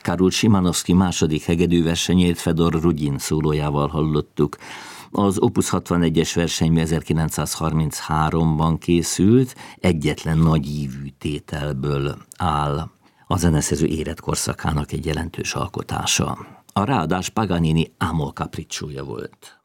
Karul Szymanowski második hegedűversenyét Fedor Rudin szólójával hallottuk. Az Opus 61-es verseny 1933-ban készült, egyetlen nagyívű tételből áll. A zeneszerző életkorszakának egy jelentős alkotása. A ráadás Paganini Amor capricciója volt.